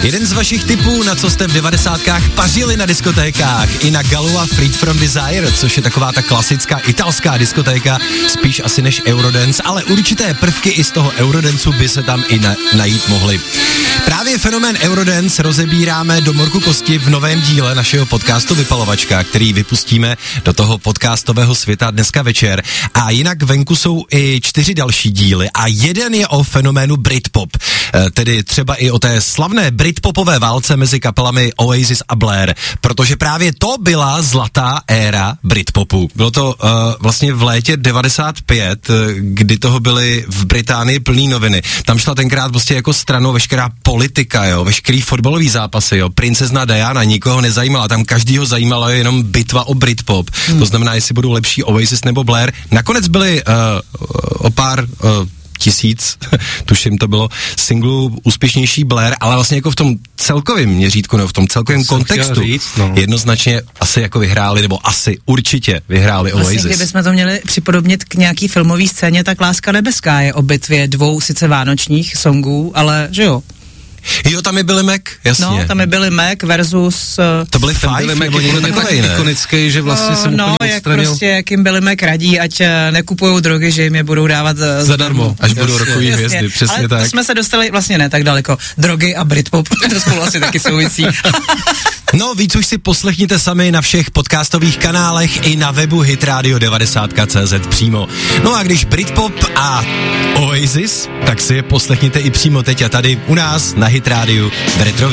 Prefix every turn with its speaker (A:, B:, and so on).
A: Jeden z vašich tipů, na co jste v 90kách pařili na diskotékách, i na Galu a Freed from Desire, což je taková ta klasická italská diskotéka, spíš asi než Eurodance, ale určité prvky i z toho Eurodanceu by se tam i najít mohly. Právě fenomén Eurodance rozebíráme do morku kosti v novém díle našeho podcastu Vypalovačka, který vypustíme do toho podcastového světa dneska večer. A jinak venku jsou i 4 další díly a jeden je o fenoménu Britpop, tedy třeba i o té slavné britpopové válce mezi kapelami Oasis a Blair, protože právě to byla zlatá éra Britpopu. Bylo to vlastně v létě 95, kdy toho byly v Británii plný noviny. Tam šla tenkrát prostě jako stranou veškerá politika, jo, veškerý fotbalový zápasy, jo, princezna Diana nikoho nezajímala, tam každýho zajímala jenom bitva o Britpop. To znamená, jestli budou lepší Oasis nebo Blair. Nakonec byly o pár tisíc, tuším to bylo, singlů úspěšnější Blair, ale vlastně jako v tom celkovém měřítku, nebo v tom celkovém kontextu jednoznačně asi jako vyhráli, nebo asi určitě vyhráli Oasis.
B: Vlastně, kdybychom to měli připodobnit k nějaký filmový scéně, tak Láska nebeská je o bitvě 2 sice vánočních songů, ale že jo.
A: Jo, tam je Billy Mac, jasně.
B: No, tam je Billy Mac versus...
A: To byly Five, nebo někdo takovej, ne?
C: Ikonický, že vlastně jsem úplně
B: jak prostě, jak jim Billy Mac radí, ať nekupujou drogy, že jim je budou dávat
A: zadarmo, až budou rokový hvězdy, přesně
B: ale
A: tak.
B: Ale jsme se dostali vlastně ne tak daleko. Drogy a Britpop, to spolu asi taky souvisí.
A: No, víc už si poslechněte sami na všech podcastových kanálech i na webu hitradio90.cz přímo. No a když Britpop a Oasis, tak si je poslechněte i přímo teď a tady u nás na Hit Radio v Retro